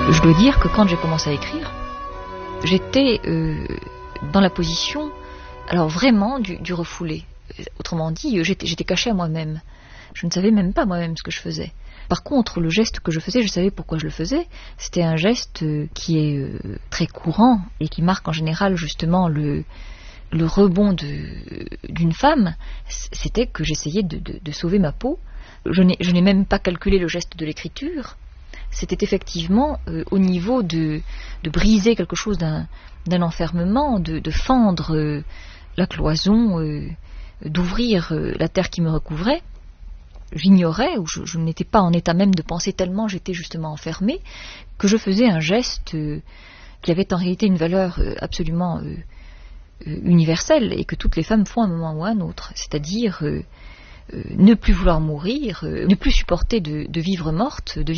Je dois dire que quand j'ai commencé à écrire, j'étais dans la position, alors vraiment, du refoulé. Autrement dit, j'étais cachée à moi-même. Je ne savais même pas moi-même ce que je faisais. Par contre, le geste que je faisais, je savais pourquoi je le faisais. C'était un geste qui est très courant et qui marque en général justement le rebond d'une femme. C'était que j'essayais de sauver ma peau. Je n'ai même pas calculé le geste de l'écriture. C'était effectivement au niveau de briser quelque chose d'un enfermement, de fendre la cloison, d'ouvrir la terre qui me recouvrait. J'ignorais, ou je n'étais pas en état même de penser tellement j'étais justement enfermée, que je faisais un geste qui avait en réalité une valeur absolument universelle et que toutes les femmes font à un moment ou à un autre, c'est-à-dire ne plus vouloir mourir, ne plus supporter de vivre morte, de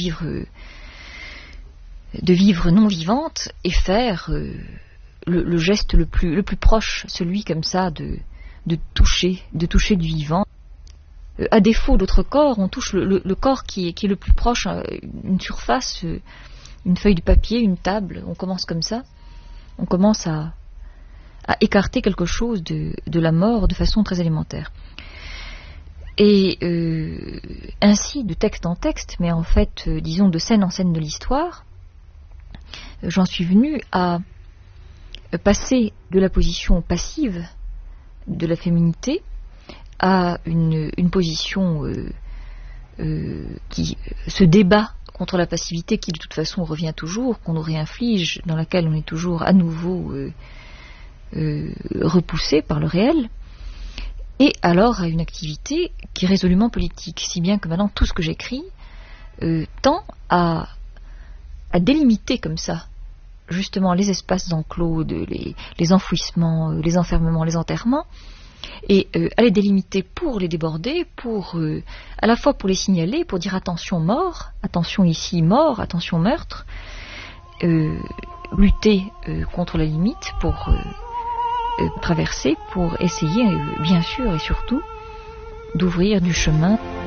vivre non vivante, et faire le geste le plus proche, celui comme ça de toucher du vivant. À défaut d'autres corps, on touche le corps qui est le plus proche, une surface, une feuille de papier, une table. On commence comme ça. On commence à écarter quelque chose de la mort de façon très élémentaire. Et ainsi, de texte en texte, mais en fait, disons de scène en scène de l'histoire, j'en suis venue à passer de la position passive de la féminité à une position qui se débat contre la passivité qui de toute façon revient toujours, qu'on nous réinflige, dans laquelle on est toujours à nouveau repoussé par le réel, et alors à une activité qui est résolument politique, si bien que maintenant tout ce que j'écris tend à délimiter comme ça justement les espaces enclos, les enfouissements, les enfermements, les enterrements, et à les délimiter pour les déborder, à la fois pour les signaler, pour dire attention mort, attention ici mort, attention meurtre, lutter contre la limite pour traverser, pour essayer bien sûr et surtout d'ouvrir du chemin.